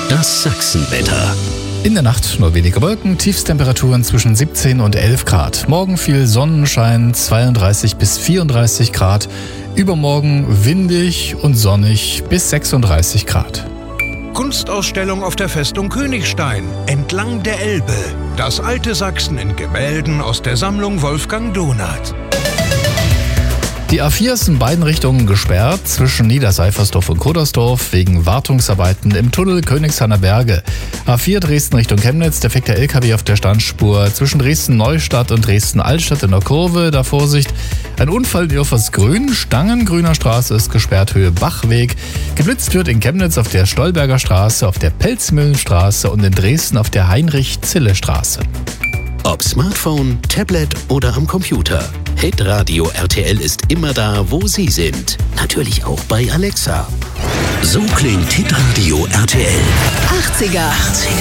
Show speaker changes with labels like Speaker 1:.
Speaker 1: Das Sachsenwetter.
Speaker 2: In der Nacht nur wenige Wolken, Tiefstemperaturen zwischen 17 und 11 Grad. Morgen viel Sonnenschein, 32 bis 34 Grad. Übermorgen windig und sonnig bis 36 Grad.
Speaker 3: Kunstausstellung auf der Festung Königstein, entlang der Elbe. Das alte Sachsen in Gemälden aus der Sammlung Wolfgang Donath.
Speaker 2: Die A4 ist in beiden Richtungen gesperrt, zwischen Niederseifersdorf und Kodersdorf wegen Wartungsarbeiten im Tunnel Königshainer Berge. A4 Dresden Richtung Chemnitz, defekter LKW auf der Standspur zwischen Dresden-Neustadt und Dresden-Altstadt in der Kurve. Da Vorsicht, ein Unfall in Irfersgrün, Stangengrüner Straße ist gesperrt, Höhe Bachweg. Geblitzt wird in Chemnitz auf der Stolberger Straße, auf der Pelzmühlenstraße und in Dresden auf der Heinrich-Zille-Straße.
Speaker 1: Ob Smartphone, Tablet oder am Computer. Hitradio RTL ist immer da, wo Sie sind. Natürlich auch bei Alexa. So klingt Hitradio RTL.
Speaker 4: 80er.